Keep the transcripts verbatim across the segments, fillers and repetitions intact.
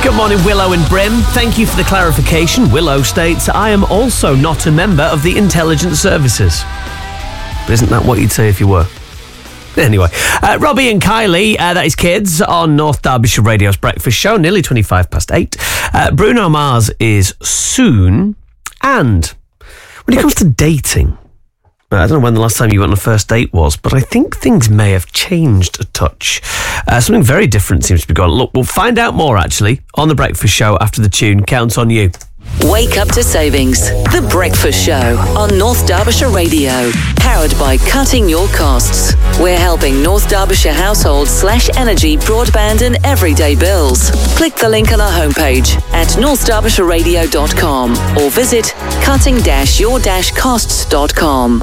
Good morning, Willow and Brim. Thank you for the clarification. Willow states, I am also not a member of the intelligence services. But isn't that what you'd say if you were? Anyway, uh, Robbie and Kylie, uh, that is Kids, on North Derbyshire Radio's breakfast show, nearly twenty-five past eight. Uh, Bruno Mars is soon. And when it comes to dating, I don't know when the last time you went on a first date was, but I think things may have changed a touch. Uh, something very different seems to be going on. Look, we'll find out more, actually, on The Breakfast Show after the tune. Counts on you. Wake up to savings. The Breakfast Show on North Derbyshire Radio. Powered by Cutting Your Costs. We're helping North Derbyshire households slash energy, broadband and everyday bills. Click the link on our homepage at north derbyshire radio dot com or visit cutting your costs dot com.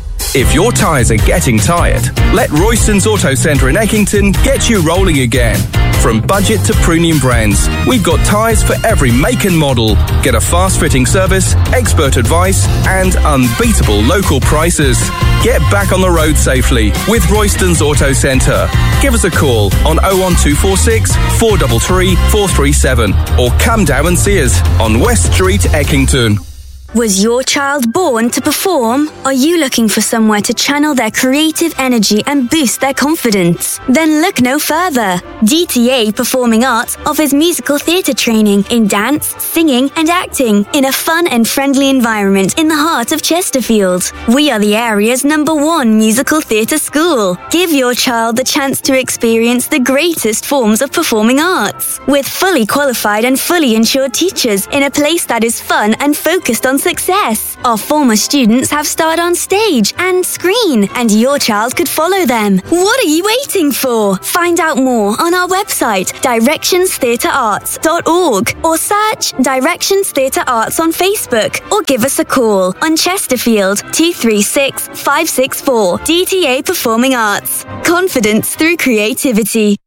If your tyres are getting tired, let Royston's Auto Centre in Eckington get you rolling again. From budget to premium brands, we've got tyres for every make and model. Get a fast-fitting service, expert advice, and unbeatable local prices. Get back on the road safely with Royston's Auto Centre. Give us a call on oh one two four six, four three three, four three seven or come down and see us on West Street, Eckington. Was your child born to perform? Are you looking for somewhere to channel their creative energy and boost their confidence? Then look no further. D T A Performing Arts offers musical theatre training in dance, singing and acting in a fun and friendly environment in the heart of Chesterfield. We are the area's number one musical theatre school. Give your child the chance to experience the greatest forms of performing arts with fully qualified and fully insured teachers in a place that is fun and focused on success. Our former students have starred on stage and screen, and your child could follow them. What are you waiting for? Find out more on our website, directions theatre arts dot org, or search Directions Theatre Arts on Facebook, or give us a call on Chesterfield two three six, five six four. D T A Performing Arts. Confidence through creativity.